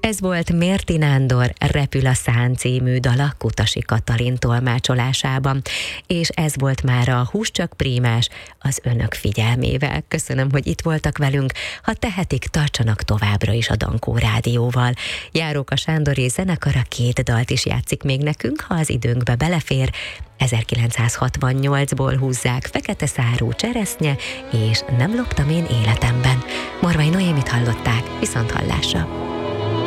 Ez volt Mérti Nándor Repül a szán című dala Kutasi Katalin tolmácsolásában, és ez volt már a Hús csak prímás az önök figyelmével. Köszönöm, hogy itt voltak velünk, ha tehetik, tartsanak továbbra is a Dankó Rádióval. Járóka Sándori zenekara 2 dalt is játszik még nekünk, ha az időnkbe belefér. 1968-ból húzzák Fekete szárú cseresznye és Nem loptam én életemben. Morvai Noémit hallották, viszont hallásra.